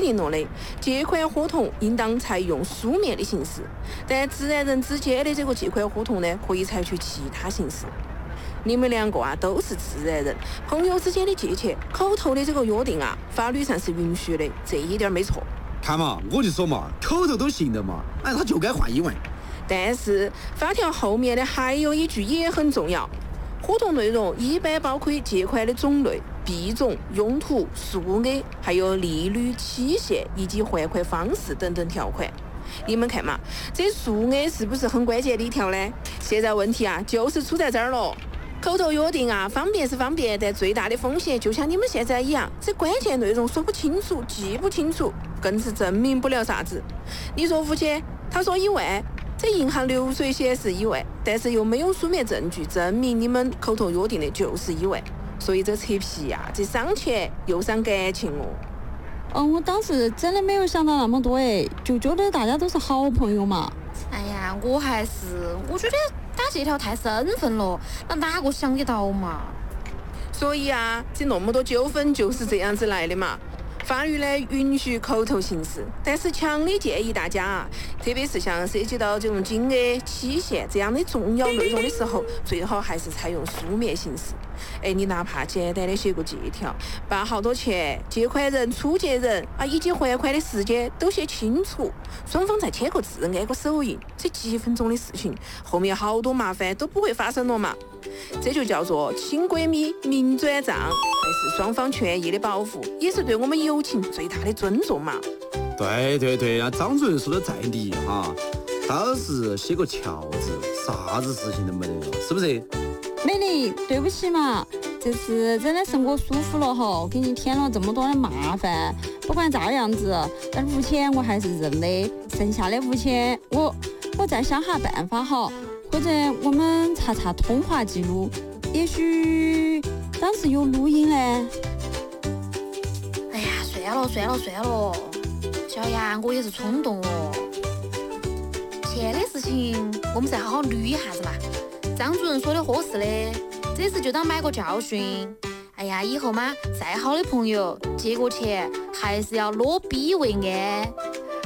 明了的，借款合同应当采用书面的形式，但自然人之间的这个借款合同呢，可以采取其他形式。你们两个啊都是自然人，朋友之间的借钱，口头的这个约定啊，法律上是允许的，这一点没错。 看嘛，我就说嘛，口头都行的嘛，哎，他就该换1万。 但是法条后面的还有一句也很重要，合同内容一般包括借款的种类、币种、用途、数额，还有利率、期限以及还款方式等等条款。你们看嘛，这数额是不是很关键的一条呢？现在问题啊，就是出在这儿了。口头约定啊，方便是方便，但最大的风险就像你们现在一样，这关键内容说不清楚、记不清楚，更是证明不了啥子。你说付钱，他说1万，这银行流水显示1万，但是又没有书面证据证明你们口头约定的就是1万，所以这扯皮呀，这伤钱又伤感情哦。 我当时真的没有想到那么多就觉得大家都是好朋友嘛。 哎呀，我觉得打借条太生分了，那哪个想得到嘛？ 所以啊，这那么多纠纷就是这样子来的嘛。法律呢允许口头形式，但是强烈建议大家啊，特别是像涉及到这种金额、期限这样的重要内容的时候，最好还是采用书面形式。你哪怕简单的写个借条，把好多钱、借款人、出借人啊以及还款的时间都写清楚，双方再签个字、按个手印，这几分钟的事情，后面好多麻烦都不会发生了嘛。这就叫做亲闺蜜明转账，还是双方权益的保护，也是对我们友情最大的尊重嘛。 对啊，张主任说的在理哈，倒是写个条子，啥子事情都没得了，是不是？ 美丽，对不起嘛，这次真的是我疏忽了哈，给你添了这么多的麻烦。不管咋样子，但5千我还是认的，剩下的5千我再想下办法哈，或者我们查通话记录，也许当时有录音嘞。 哎呀，算了，小杨，我也是冲动哦。钱的事情我们再好好捋一下子嘛。张主任说的合适的，这次就当买个教训。哎呀，以后嘛，再好的朋友借过钱还是要裸逼为安。